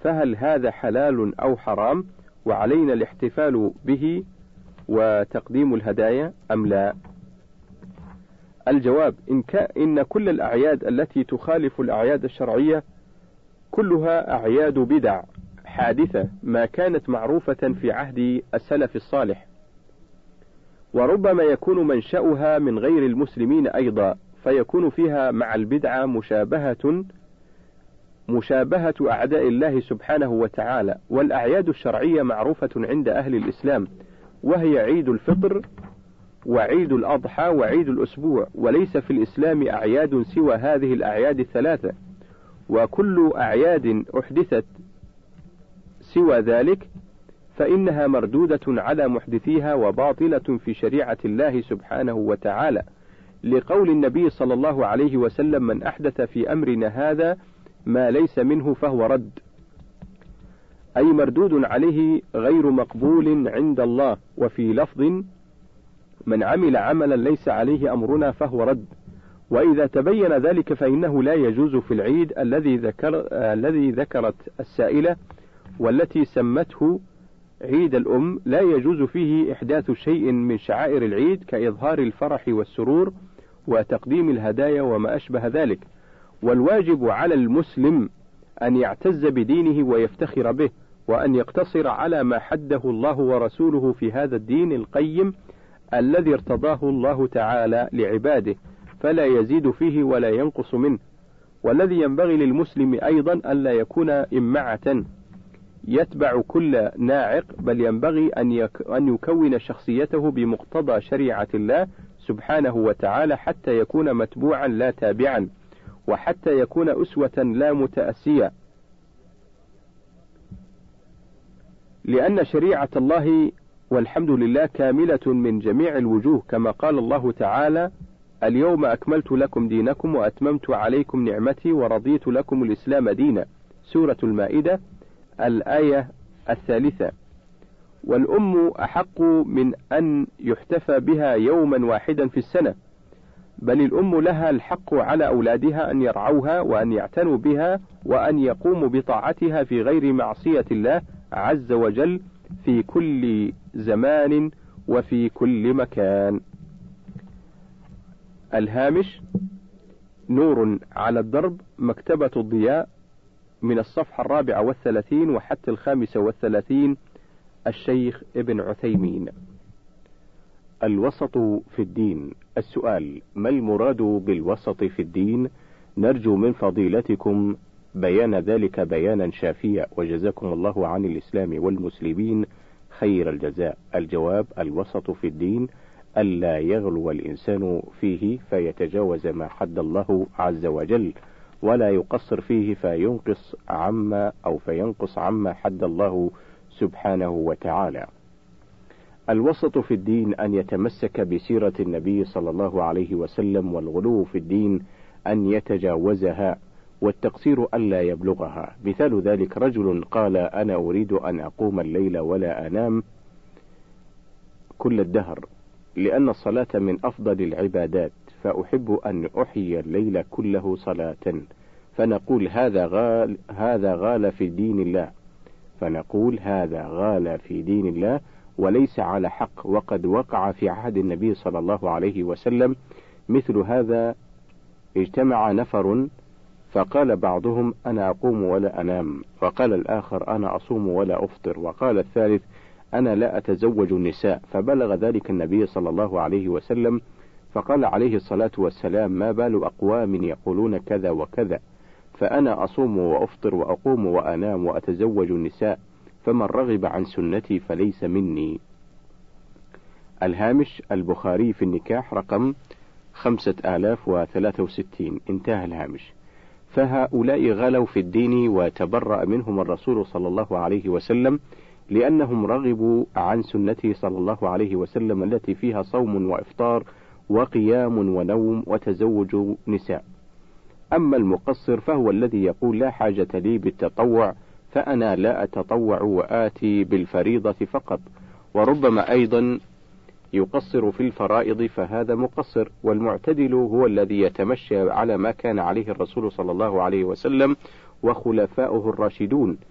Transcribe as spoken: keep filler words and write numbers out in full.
فهل هذا حلال أو حرام، وعلينا الاحتفال به وتقديم الهدايا أم لا؟ الجواب: إن, إن كل الأعياد التي تخالف الأعياد الشرعية كلها أعياد بدع حادثة ما كانت معروفة في عهد السلف الصالح، وربما يكون منشأها من غير المسلمين أيضا، فيكون فيها مع البدعة مشابهة مشابهة أعداء الله سبحانه وتعالى. والأعياد الشرعية معروفة عند أهل الإسلام، وهي عيد الفطر وعيد الأضحى وعيد الأسبوع، وليس في الإسلام أعياد سوى هذه الأعياد الثلاثة، وكل أعياد أحدثت سوى ذلك فإنها مردودة على محدثيها وباطلة في شريعة الله سبحانه وتعالى، لقول النبي صلى الله عليه وسلم: من أحدث في أمرنا هذا ما ليس منه فهو رد، أي مردود عليه غير مقبول عند الله. وفي لفظ: من عمل عملا ليس عليه أمرنا فهو رد. وإذا تبين ذلك فإنه لا يجوز في العيد الذي ذكر الذي ذكرت السائلة والتي سمته عيد الأم، لا يجوز فيه إحداث شيء من شعائر العيد كإظهار الفرح والسرور وتقديم الهدايا وما أشبه ذلك. والواجب على المسلم أن يعتز بدينه ويفتخر به، وأن يقتصر على ما حده الله ورسوله في هذا الدين القيم الذي ارتضاه الله تعالى لعباده، فلا يزيد فيه ولا ينقص منه. والذي ينبغي للمسلم أيضا ألا يكون إمعة يتبع كل ناعق، بل ينبغي أن, يك أن يكون شخصيته بمقتضى شريعة الله سبحانه وتعالى، حتى يكون متبوعا لا تابعا، وحتى يكون أسوة لا متأسيا، لأن شريعة الله والحمد لله كاملة من جميع الوجوه، كما قال الله تعالى: اليوم أكملت لكم دينكم وأتممت عليكم نعمتي ورضيت لكم الإسلام دينا. سورة المائدة الآية الثالثة. والأم أحق من أن يحتفى بها يوما واحدا في السنة، بل الأم لها الحق على أولادها أن يرعوها وأن يعتنوا بها وأن يقوموا بطاعتها في غير معصية الله عز وجل في كل زمان وفي كل مكان. الهامش: نور على الدرب، مكتبة الضياء، من الصفحة الرابعة والثلاثين وحتى الخامسة والثلاثين، الشيخ ابن عثيمين. الوسط في الدين. السؤال: ما المراد بالوسط في الدين؟ نرجو من فضيلتكم بيان ذلك بيانا شافيا، وجزاكم الله عن الإسلام والمسلمين خير الجزاء. الجواب: الوسط في الدين ألا يغلو الإنسان فيه فيتجاوز ما حد الله عز وجل، ولا يقصر فيه فينقص عما أو فينقص عما حد الله سبحانه وتعالى. الوسط في الدين أن يتمسك بسيرة النبي صلى الله عليه وسلم، والغلو في الدين أن يتجاوزها، والتقصير ألا يبلغها. مثال ذلك: رجل قال: أنا أريد أن أقوم الليل ولا أنام كل الدهر، لأن الصلاة من أفضل العبادات، فأحب أن أحيي الليل كله صلاة. فنقول: هذا غال هذا غال في دين الله فنقول هذا غال في دين الله وليس على حق، وقد وقع في عهد النبي صلى الله عليه وسلم مثل هذا. اجتمع نفر فقال بعضهم: أنا أقوم ولا أنام، وقال الآخر: أنا أصوم ولا أفطر، وقال الثالث: أنا لا أتزوج النساء. فبلغ ذلك النبي صلى الله عليه وسلم، فقال عليه الصلاة والسلام: ما بال أقوام يقولون كذا وكذا، فأنا أصوم وأفطر وأقوم وأنام وأتزوج النساء، فمن رغب عن سنتي فليس مني. الهامش: البخاري في النكاح رقم خمسة آلاف وثلاثة وستين. انتهى الهامش. فهؤلاء غلوا في الدين وتبرأ منهم الرسول صلى الله عليه وسلم، لأنهم رغبوا عن سنته صلى الله عليه وسلم التي فيها صوم وإفطار وقيام ونوم وتزوج نساء. أما المقصر فهو الذي يقول: لا حاجة لي بالتطوع، فأنا لا أتطوع وآتي بالفريضة فقط. وربما أيضا يقصر في الفرائض، فهذا مقصر. والمعتدل هو الذي يتمشى على ما كان عليه الرسول صلى الله عليه وسلم وخلفاؤه الراشدون،